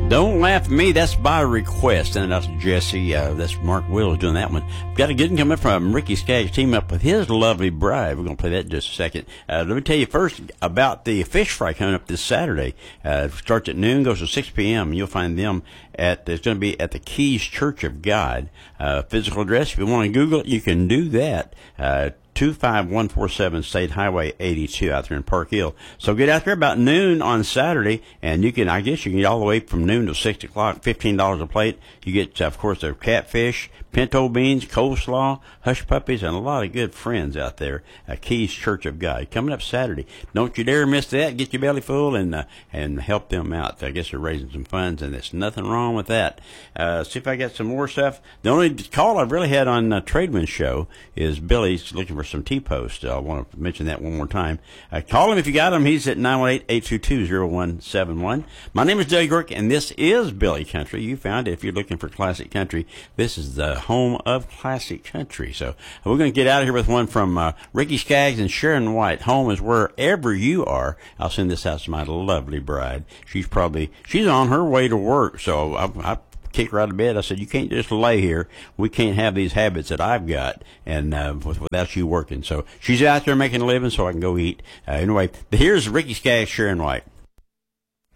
Don't laugh at me. That's by request. And that's Jesse. That's Mark Wills doing that one. Got a good one coming from Ricky Skaggs team up with his lovely bride. We're going to play that in just a second. Let me tell you first about the fish fry coming up this Saturday. It starts at noon, goes to 6 p.m. You'll find them it's going to be at the Keys Church of God. Physical address, if you want to Google it, you can do that. 25147 State Highway 82 out there in Park Hill. So get out there about noon on Saturday, and you can get all the way from noon to 6 o'clock, $15 a plate. You get, of course, the catfish, pinto beans, coleslaw, hush puppies, and a lot of good friends out there at Keys Church of God. Coming up Saturday. Don't you dare miss that. Get your belly full and help them out. I guess they're raising some funds, and there's nothing wrong with that. See if I got some more stuff. The only call I've really had on Tradewinds show is Billy's looking for some T-posts. I want to mention that one more time. Call him if you got him. He's at 918-822-0171. My name is Doug York, and this is Billy Country. You found it if you're looking for classic country. This is the home of classic country. So we're going to get out of here with one from Ricky Skaggs and Sharon White. Home is wherever you are. I'll send this out to my lovely bride. She's on her way to work, so I kicked her out of bed. I said, you can't just lay here. We can't have these habits that I've got and without you working. So she's out there making a living so I can go eat. Anyway, here's Ricky Skaggs, Sharon White.